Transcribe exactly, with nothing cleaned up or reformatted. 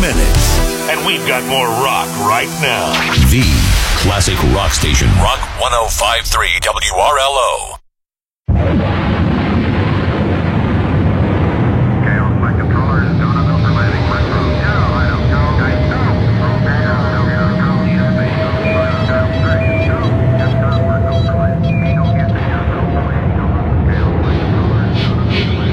minutes. And we've got more rock right now. The classic rock station. Rock one oh five point three W R L O.